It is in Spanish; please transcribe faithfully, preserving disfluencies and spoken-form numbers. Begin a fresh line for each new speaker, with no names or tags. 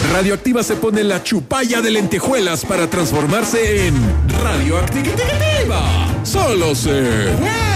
Radioactiva se pone la chupalla de lentejuelas para transformarse en Radioactiva. Solo se